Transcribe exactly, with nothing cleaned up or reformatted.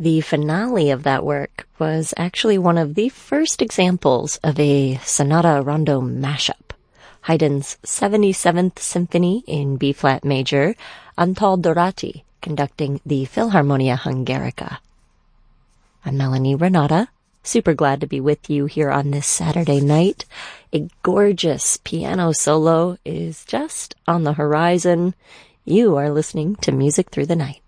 The finale of that work was actually one of the first examples of a sonata rondo mashup. Haydn's seventy-seventh Symphony in B-flat major, Antal Dorati conducting the Philharmonia Hungarica. I'm Melanie Renata, super glad to be with you here on this Saturday night. A gorgeous piano solo is just on the horizon. You are listening to Music Through the Night.